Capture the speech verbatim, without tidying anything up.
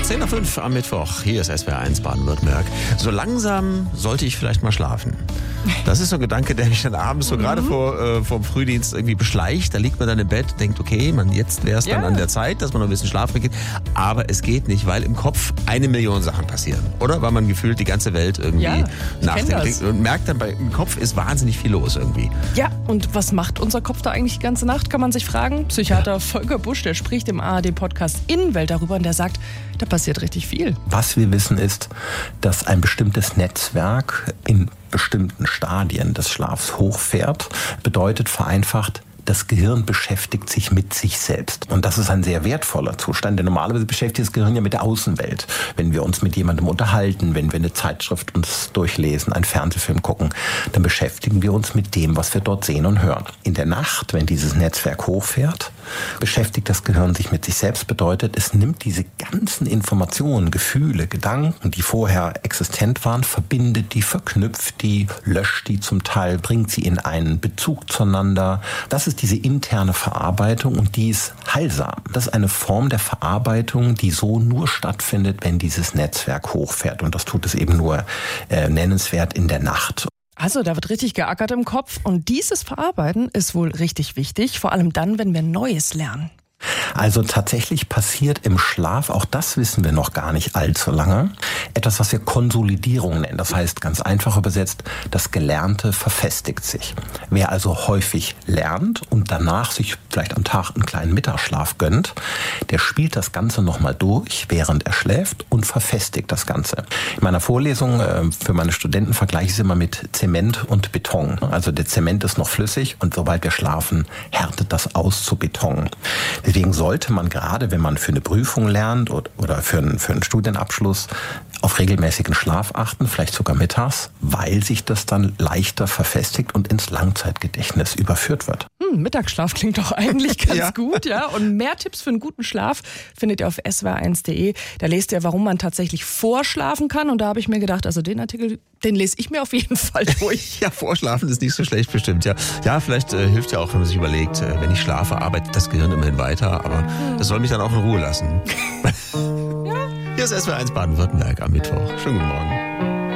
zehn nach fünf am Mittwoch. Hier ist S W R eins Baden-Württemberg. So langsam sollte ich vielleicht mal schlafen. Das ist so ein Gedanke, der mich dann abends so mhm. gerade vor äh, vom Frühdienst irgendwie beschleicht. Da liegt man dann im Bett, denkt, okay, man, jetzt wäre es dann ja. an der Zeit, dass man noch ein bisschen schlafen geht. Aber es geht nicht, weil im Kopf eine Million Sachen passieren. Oder? Weil man gefühlt die ganze Welt irgendwie ja, nachdenkt und merkt dann, bei, im Kopf ist wahnsinnig viel los irgendwie. Ja, und was macht unser Kopf da eigentlich die ganze Nacht, kann man sich fragen. Psychiater ja. Volker Busch, der spricht im A R D-Podcast Innenwelt darüber und der sagt, da passiert richtig viel. Was wir wissen ist, dass ein bestimmtes Netzwerk in bestimmten Stadien des Schlafs hochfährt, bedeutet vereinfacht, das Gehirn beschäftigt sich mit sich selbst. Und das ist ein sehr wertvoller Zustand, denn normalerweise beschäftigt das Gehirn ja mit der Außenwelt. Wenn wir uns mit jemandem unterhalten, wenn wir eine Zeitschrift uns durchlesen, einen Fernsehfilm gucken, dann beschäftigen wir uns mit dem, was wir dort sehen und hören. In der Nacht, wenn dieses Netzwerk hochfährt, beschäftigt das Gehirn sich mit sich selbst, bedeutet, es nimmt diese ganzen Informationen, Gefühle, Gedanken, die vorher existent waren, verbindet die, verknüpft die, löscht die zum Teil, bringt sie in einen Bezug zueinander. Das ist diese interne Verarbeitung und die ist heilsam. Das ist eine Form der Verarbeitung, die so nur stattfindet, wenn dieses Netzwerk hochfährt. Und das tut es eben nur äh, nennenswert in der Nacht. Also da wird richtig geackert im Kopf und dieses Verarbeiten ist wohl richtig wichtig, vor allem dann, wenn wir Neues lernen. Also tatsächlich passiert im Schlaf, auch das wissen wir noch gar nicht allzu lange, etwas, was wir Konsolidierung nennen. Das heißt, ganz einfach übersetzt, das Gelernte verfestigt sich. Wer also häufig lernt und danach sich vielleicht am Tag einen kleinen Mittagsschlaf gönnt, der spielt das Ganze nochmal durch, während er schläft und verfestigt das Ganze. In meiner Vorlesung äh, für meine Studenten vergleiche ich es immer mit Zement und Beton. Also der Zement ist noch flüssig und sobald wir schlafen, härtet das aus zu Beton. Deswegen sollte man gerade, wenn man für eine Prüfung lernt oder für einen, für einen Studienabschluss, auf regelmäßigen Schlaf achten, vielleicht sogar mittags, weil sich das dann leichter verfestigt und ins Langzeitgedächtnis überführt wird. Hm, Mittagsschlaf klingt doch eigentlich ganz ja. gut, ja. Und mehr Tipps für einen guten Schlaf findet ihr auf s w r eins punkt d e. Da lest ihr, warum man tatsächlich vorschlafen kann. Und da habe ich mir gedacht, also den Artikel, den lese ich mir auf jeden Fall durch. Ja, vorschlafen ist nicht so schlecht bestimmt, ja. Ja, vielleicht äh, hilft ja auch, wenn man sich überlegt, äh, wenn ich schlafe, arbeitet das Gehirn immerhin weiter, aber das soll mich dann auch in Ruhe lassen. Ja. Hier ist S W R eins Baden-Württemberg am Mittwoch. Schönen guten Morgen.